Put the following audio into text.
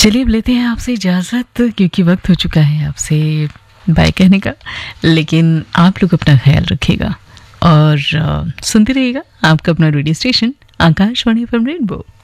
चलिए अब लेते हैं आपसे इजाज़त, क्योंकि वक्त हो चुका है आपसे बाय कहने का। लेकिन आप लोग अपना ख्याल रखिएगा और सुनते रहिएगा आपका अपना radio station Akashvani FM rainbow.